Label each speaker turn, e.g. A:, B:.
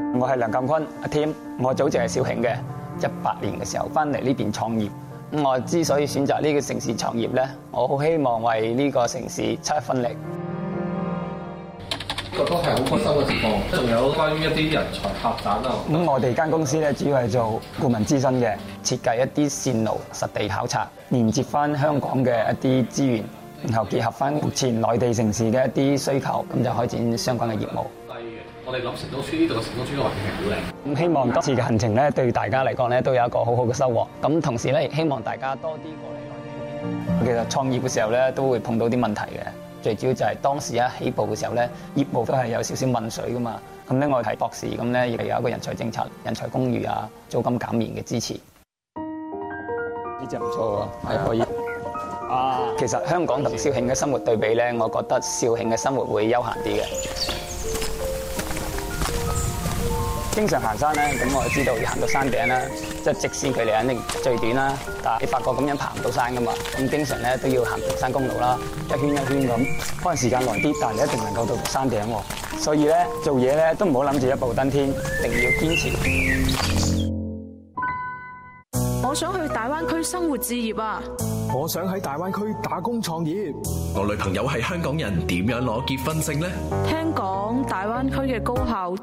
A: 我係梁鑑坤，阿添，我祖籍係肇慶嘅，18年嘅時候翻嚟呢邊創業。我之所以選擇呢個城市創業咧，我好希望為呢個城市出一分力。
B: 呢個都係好開心嘅情況。仲有關於一啲人才發展啊。
A: 咁我哋間公司咧主要係做顧問諮詢嘅，設計一啲線路實地考察，連接翻香港嘅一啲資源，然後結合翻目前內地城市嘅一啲需求，咁就開展相關嘅業務。
B: 我哋諗成都村呢度嘅成都村環境係好靚。
A: 咁希望今次嘅行程咧，對大家嚟講咧，都有一個好好嘅收穫。咁同時咧，亦希望大家多啲過嚟內地。其實創業嘅時候咧，都會碰到啲問題嘅。最主要就係當時一起步嘅時候咧，業務都係有少少問水噶嘛。咁咧，我係博士，咁咧亦係有一個人才政策、人才公寓啊、租金減免嘅支持。呢隻唔錯喎，係可以。啊，其實香港同肇慶嘅生活對比咧，我覺得肇慶嘅生活會悠閒啲嘅。經常行山咧，咁我就知道要行到山頂啦，即係直線距離肯定最短啦。但係你發覺咁樣爬唔到山噶嘛，咁經常咧都要行平山公路啦，一圈一圈咁，可能時間耐啲，但係你一定能夠到山頂喎。所以咧做嘢咧都唔好諗住一步登天，一定要堅持。
C: 我想去大灣區生活置業啊！
D: 我想喺大灣區打工創業。
E: 我女朋友係香港人，點樣攞結婚證呢？
C: 聽講大灣區嘅高校